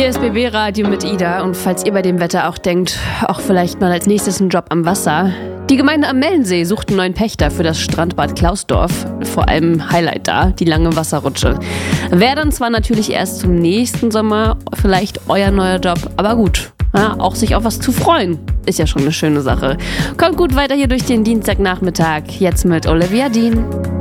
Hier ist BB Radio mit Ida und falls ihr bei dem Wetter auch denkt, auch vielleicht mal als nächstes einen Job am Wasser. Die Gemeinde am Mellensee sucht einen neuen Pächter für das Strandbad Klausdorf. Vor allem Highlight da, die lange Wasserrutsche. Wäre dann zwar natürlich erst zum nächsten Sommer vielleicht euer neuer Job, aber gut. Ja, auch sich auf was zu freuen, ist ja schon eine schöne Sache. Kommt gut weiter hier durch den Dienstagnachmittag, jetzt mit Olivia Dean.